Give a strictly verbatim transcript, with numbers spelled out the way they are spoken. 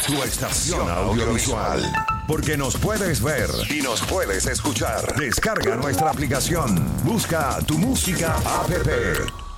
tu estación audiovisual. Porque nos puedes ver y nos puedes escuchar. Descarga nuestra aplicación. Busca Tu Música app.